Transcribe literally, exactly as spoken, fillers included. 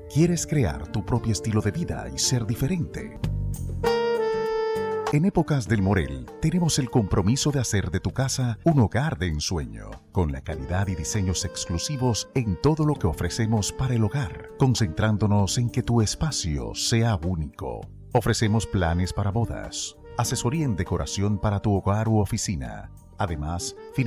¿Quieres crear tu propio estilo de vida y ser diferente? En Épocas del Morel tenemos el compromiso de hacer de tu casa un hogar de ensueño, con la calidad y diseños exclusivos en todo lo que ofrecemos para el hogar, concentrándonos en que tu espacio sea único. Ofrecemos planes para bodas, asesoría en decoración para tu hogar u oficina. Además, financiamiento